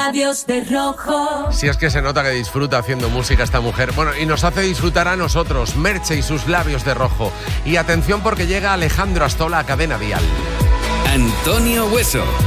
labios de rojo. Si es que se nota que disfruta haciendo música esta mujer. Bueno, y nos hace disfrutar a nosotros, Merche y sus labios de rojo. Y atención porque llega Alejandro Astola a Cadena Dial. Antonio Hueso.